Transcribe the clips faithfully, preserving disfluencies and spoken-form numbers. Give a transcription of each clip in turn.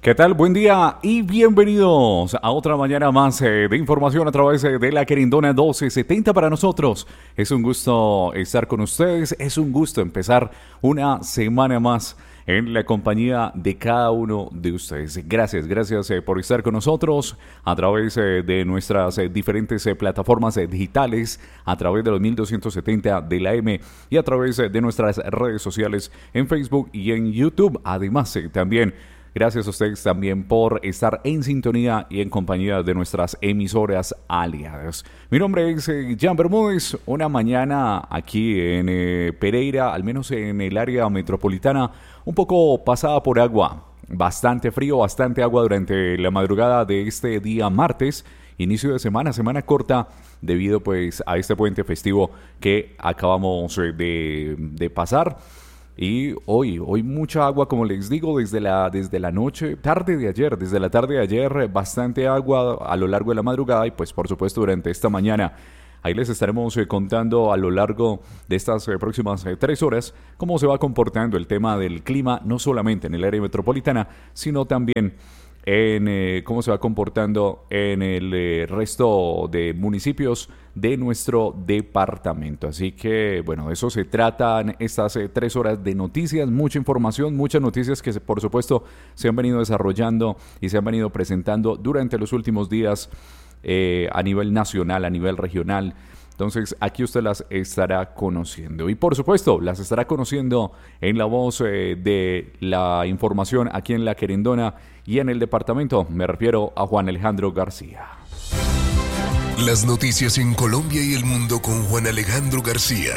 ¿Qué tal? Buen día y bienvenidos a otra mañana más eh, de información a través eh, de la Querendona doce setenta para nosotros. Es un gusto estar con ustedes, es un gusto empezar una semana más en la compañía de cada uno de ustedes. Gracias, gracias eh, por estar con nosotros a través eh, de nuestras eh, diferentes eh, plataformas eh, digitales, a través de los mil doscientos setenta de la M y a través eh, de nuestras redes sociales en Facebook y en YouTube. Además, eh, también gracias a ustedes también por estar en sintonía y en compañía de nuestras emisoras aliadas. Mi nombre es eh, Jan Bermúdez. Una mañana aquí en eh, Pereira, al menos en el área metropolitana, un poco pasada por agua. Bastante frío, bastante agua durante la madrugada de este día martes. Inicio de semana, semana corta, debido pues a este puente festivo que acabamos eh, de, de pasar. Y hoy, hoy mucha agua, como les digo, desde la, desde la noche, tarde de ayer, desde la tarde de ayer, bastante agua a lo largo de la madrugada y pues por supuesto durante esta mañana. Ahí les estaremos eh, contando a lo largo de estas eh, próximas eh, tres horas cómo se va comportando el tema del clima, no solamente en el área metropolitana, sino también en eh, cómo se va comportando en el eh, resto de municipios de nuestro departamento. Así que, bueno, de eso se tratan estas eh, tres horas de noticias, mucha información, muchas noticias que por supuesto se han venido desarrollando y se han venido presentando durante los últimos días eh, a nivel nacional, a nivel regional. Entonces, aquí usted las estará conociendo. Y por supuesto, las estará conociendo en la voz eh, de la información aquí en La Querendona y en el departamento. Me refiero a Juan Alejandro García. Las noticias en Colombia y el mundo con Juan Alejandro García.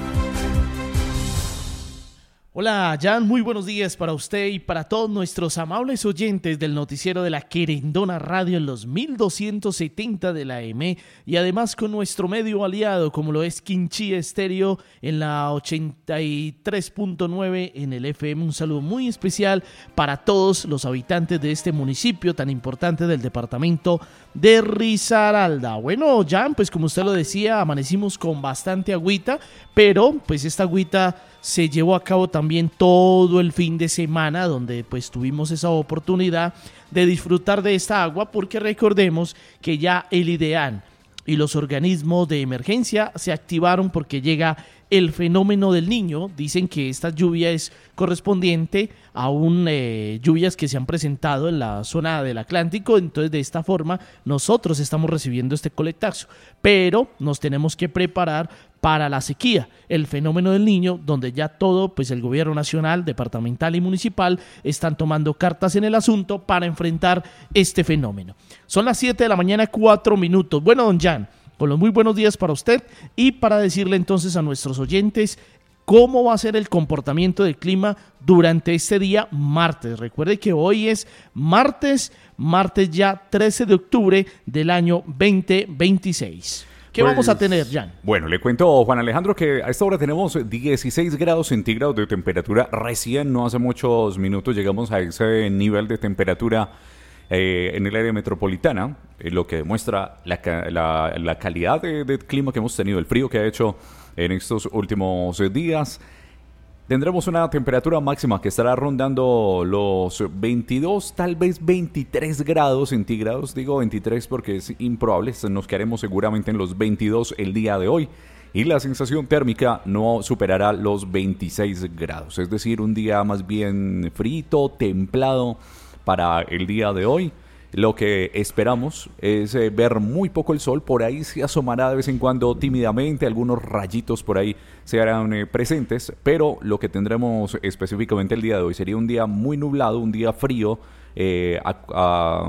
Hola, Jan, muy buenos días para usted y para todos nuestros amables oyentes del noticiero de la Querendona Radio en los mil doscientos setenta de la M y además con nuestro medio aliado como lo es Quinchía Estéreo en la ochenta y tres punto nueve en el F M. Un saludo muy especial para todos los habitantes de este municipio tan importante del departamento de Risaralda. Bueno, Jan, pues como usted lo decía, amanecimos con bastante agüita, pero pues esta agüita se llevó a cabo también todo el fin de semana, donde pues tuvimos esa oportunidad de disfrutar de esta agua, porque recordemos que ya el IDEAN y los organismos de emergencia se activaron porque llega el fenómeno del Niño. Dicen que esta lluvia es correspondiente a un eh, lluvias que se han presentado en la zona del Atlántico. Entonces, de esta forma, nosotros estamos recibiendo este colectazo, pero nos tenemos que preparar para la sequía, el fenómeno del Niño, donde ya todo, pues el gobierno nacional, departamental y municipal están tomando cartas en el asunto para enfrentar este fenómeno. Son las siete de la mañana, cuatro minutos. Bueno, don Jan, con los muy buenos días para usted y para decirle entonces a nuestros oyentes cómo va a ser el comportamiento del clima durante este día martes. Recuerde que hoy es martes, martes ya trece de octubre del año veinte veintiséis. ¿Qué pues, vamos a tener, Jan? Bueno, le cuento, Juan Alejandro, que a esta hora tenemos dieciséis grados centígrados de temperatura. Recién, no hace muchos minutos, llegamos a ese nivel de temperatura eh, en el área metropolitana, eh, lo que demuestra la, la, la calidad de, de clima que hemos tenido, el frío que ha hecho en estos últimos días. Tendremos una temperatura máxima que estará rondando los veintidós, tal vez veintitrés grados centígrados. Digo veintitrés porque es improbable, nos quedaremos seguramente en los veintidós el día de hoy. Y la sensación térmica no superará los veintiséis grados. Es decir, un día más bien frito, templado para el día de hoy. Lo que esperamos es eh, ver muy poco el sol, por ahí se asomará de vez en cuando tímidamente, algunos rayitos por ahí se harán eh, presentes, pero lo que tendremos específicamente el día de hoy sería un día muy nublado, un día frío, eh, a, a,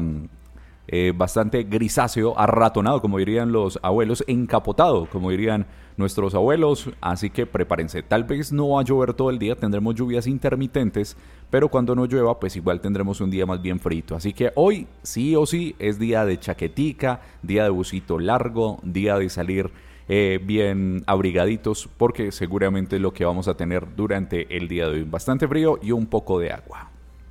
eh, bastante grisáceo, arratonado, como dirían los abuelos, encapotado, como dirían nuestros abuelos, así que prepárense. Tal vez no va a llover todo el día, tendremos lluvias intermitentes, pero cuando no llueva, pues igual tendremos un día más bien frito. Así que hoy sí o sí es día de chaquetica, día de busito largo, día de salir eh, bien abrigaditos, porque seguramente es lo que vamos a tener durante el día de hoy. Bastante frío y un poco de agua.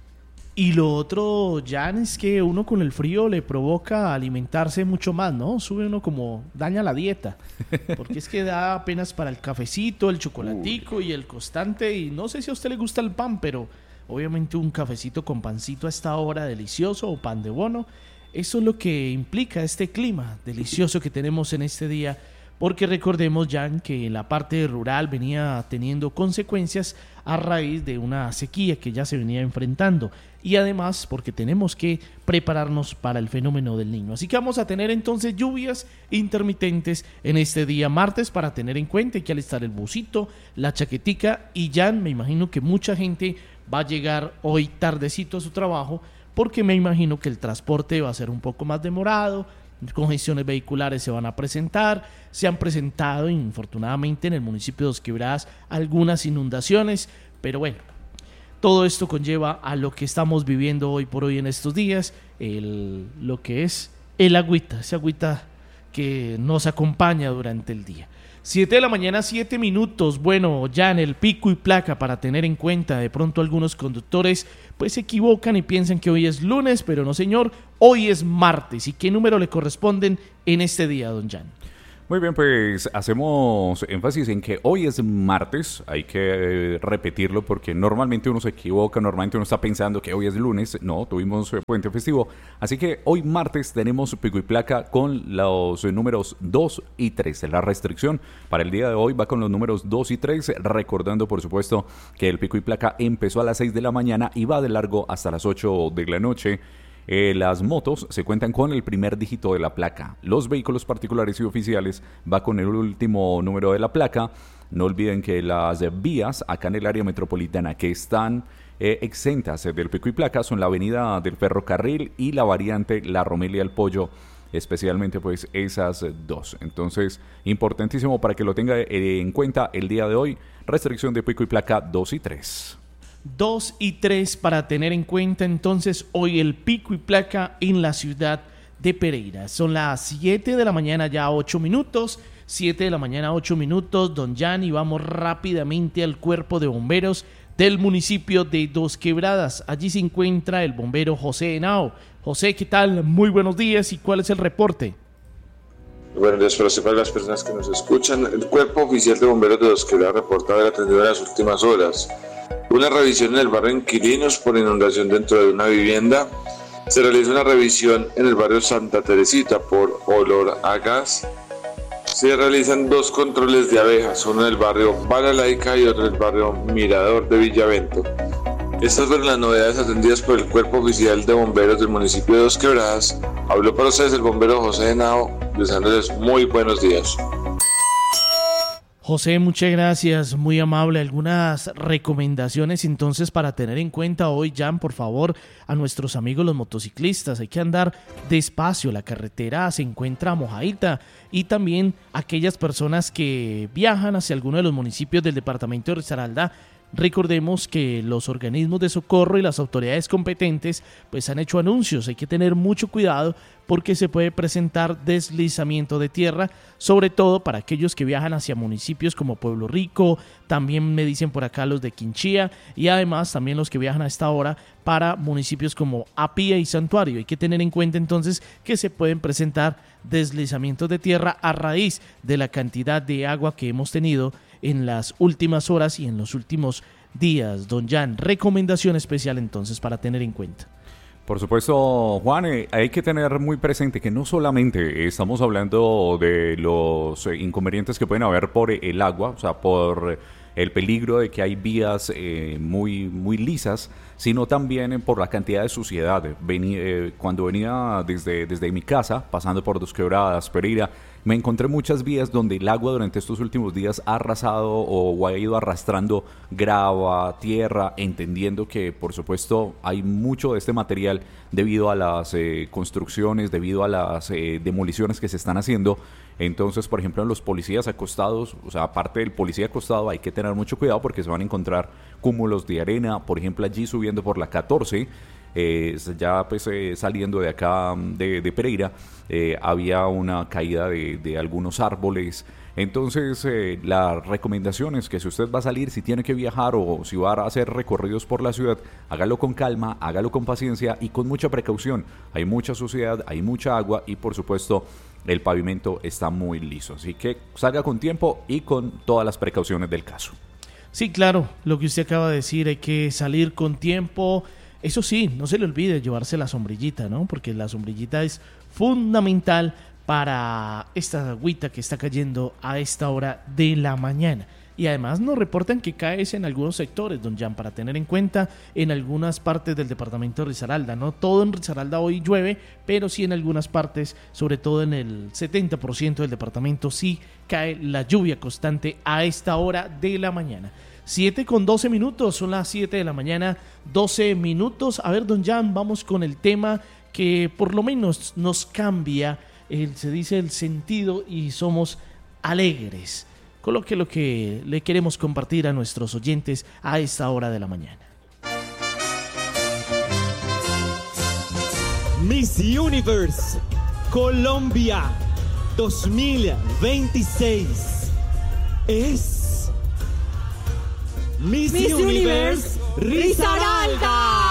Y lo otro, Jan, es que uno con el frío le provoca alimentarse mucho más, ¿no? Sube uno como, daña la dieta, porque es que da apenas para el cafecito, el chocolatico Uy. y el constante, y no sé si a usted le gusta el pan, pero obviamente un cafecito con pancito a esta hora, delicioso, o pan de bono. Eso es lo que implica este clima delicioso que tenemos en este día, porque recordemos, Jan, que la parte rural venía teniendo consecuencias a raíz de una sequía que ya se venía enfrentando, y además porque tenemos que prepararnos para el fenómeno del Niño. Así que vamos a tener entonces lluvias intermitentes en este día martes, para tener en cuenta. Hay que alistar el busito, la chaquetica, y Jan, me imagino que mucha gente va a llegar hoy tardecito a su trabajo, porque me imagino que el transporte va a ser un poco más demorado, congestiones vehiculares se van a presentar, se han presentado infortunadamente en el municipio de Dos Quebradas algunas inundaciones, pero bueno, todo esto conlleva a lo que estamos viviendo hoy por hoy en estos días, el, lo que es el agüita, esa agüita que nos acompaña durante el día. siete de la mañana, siete minutos. Bueno, ya en el pico y placa para tener en cuenta. De pronto algunos conductores pues se equivocan y piensan que hoy es lunes, pero no, señor, hoy es martes. ¿Y qué número le corresponden en este día, don Jan? Muy bien, pues hacemos énfasis en que hoy es martes, hay que eh, repetirlo porque normalmente uno se equivoca, normalmente uno está pensando que hoy es lunes, no, tuvimos eh, puente festivo, así que hoy martes tenemos pico y placa con los eh, números dos y tres, la restricción para el día de hoy va con los números dos y tres, recordando por supuesto que el pico y placa empezó a las seis de la mañana y va de largo hasta las ocho de la noche. Eh, las motos se cuentan con el primer dígito de la placa. Los vehículos particulares y oficiales va con el último número de la placa. No olviden que las vías acá en el área metropolitana que están eh, exentas del pico y placa son la avenida del Ferrocarril y la variante La Romelia El Pollo, especialmente pues esas dos. Entonces, importantísimo para que lo tenga eh, en cuenta el día de hoy, restricción de pico y placa dos y tres. dos y tres para tener en cuenta entonces hoy el pico y placa en la ciudad de Pereira. Son las siete de la mañana ya ocho minutos, siete de la mañana ocho minutos, don Jan, y vamos rápidamente al cuerpo de bomberos del municipio de Dos Quebradas. Allí se encuentra el bombero José Henao. José, ¿qué tal? Muy buenos días, ¿y cuál es el reporte? Buenos días para usted, para las personas que nos escuchan. El cuerpo oficial de bomberos de Dos Quebradas reporta haber atendido en las últimas horas una revisión en el barrio Inquilinos por inundación dentro de una vivienda. Se realiza una revisión en el barrio Santa Teresita por olor a gas. Se realizan dos controles de abejas, uno en el barrio Balalaica y otro en el barrio Mirador de Villavento. Estas fueron las novedades atendidas por el cuerpo oficial de bomberos del municipio de Dos Quebradas. Habló para ustedes el bombero José Henao, deseándoles muy buenos días. José, muchas gracias, muy amable. Algunas recomendaciones entonces para tener en cuenta hoy, Jan, por favor, a nuestros amigos los motociclistas. Hay que andar despacio, la carretera se encuentra mojadita, y también aquellas personas que viajan hacia alguno de los municipios del departamento de Risaralda. Recordemos que los organismos de socorro y las autoridades competentes pues han hecho anuncios. Hay que tener mucho cuidado porque se puede presentar deslizamiento de tierra, sobre todo para aquellos que viajan hacia municipios como Pueblo Rico, también me dicen por acá los de Quinchía, y además también los que viajan a esta hora para municipios como Apía y Santuario. Hay que tener en cuenta entonces que se pueden presentar deslizamientos de tierra a raíz de la cantidad de agua que hemos tenido en las últimas horas y en los últimos días. Don Jan, recomendación especial entonces para tener en cuenta. Por supuesto, Juan, eh, hay que tener muy presente que no solamente estamos hablando de los eh, inconvenientes que pueden haber por el agua, o sea, por el peligro de que hay vías eh, muy, muy lisas, sino también por la cantidad de suciedad. Vení, eh, cuando venía desde, desde mi casa, pasando por Dos Quebradas, Pereira, me encontré muchas vías donde el agua durante estos últimos días ha arrasado o ha ido arrastrando grava, tierra, entendiendo que por supuesto hay mucho de este material debido a las eh, construcciones, debido a las eh, demoliciones que se están haciendo. Entonces, por ejemplo, en los policías acostados, o sea, aparte del policía acostado, hay que tener mucho cuidado porque se van a encontrar cúmulos de arena, por ejemplo, allí subiendo por la catorce, eh, ya pues eh, saliendo de acá de, de Pereira, eh, había una caída de, de algunos árboles. Entonces, eh, la recomendación es que si usted va a salir, si tiene que viajar o si va a hacer recorridos por la ciudad, hágalo con calma, hágalo con paciencia y con mucha precaución. Hay mucha suciedad, hay mucha agua y por supuesto el pavimento está muy liso. Así que salga con tiempo y con todas las precauciones del caso. Sí, claro, lo que usted acaba de decir, hay que salir con tiempo. Eso sí, no se le olvide llevarse la sombrillita, ¿no? Porque la sombrillita es fundamental para esta agüita que está cayendo a esta hora de la mañana. Y además nos reportan que cae en algunos sectores, don Jan, para tener en cuenta en algunas partes del departamento de Risaralda. No todo en Risaralda hoy llueve, pero sí en algunas partes, sobre todo en el setenta por ciento del departamento, sí cae la lluvia constante a esta hora de la mañana. siete con doce minutos, son las siete de la mañana, doce minutos. A ver, don Jan, vamos con el tema que por lo menos nos cambia, el, se dice, el sentido y somos alegres. Coloque lo que le queremos compartir a nuestros oyentes a esta hora de la mañana. Miss Universe Colombia dos mil veintiséis es Miss, Miss Universe Risaralda.